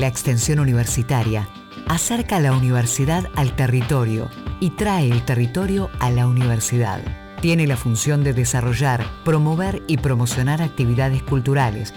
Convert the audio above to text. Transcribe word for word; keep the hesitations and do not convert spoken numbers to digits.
la extensión universitaria acerca la universidad al territorio y trae el territorio a la universidad. Tiene la función de desarrollar, promover y promocionar actividades culturales,